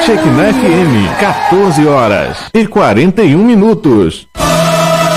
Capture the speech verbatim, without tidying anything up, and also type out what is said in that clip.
Shekinah F M, quatorze horas e quarenta e um minutos.